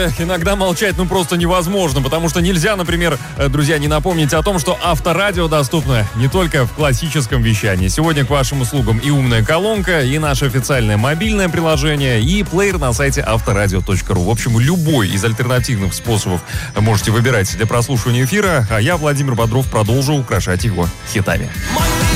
Иногда молчать просто невозможно, потому что нельзя, например, друзья, не напомнить о том, что Авторадио доступно не только в классическом вещании. Сегодня к вашим услугам и умная колонка, и наше официальное мобильное приложение, и плеер на сайте авторадио.ру. В общем, любой из альтернативных способов можете выбирать для прослушивания эфира, а я, Владимир Бодров, продолжу украшать его хитами.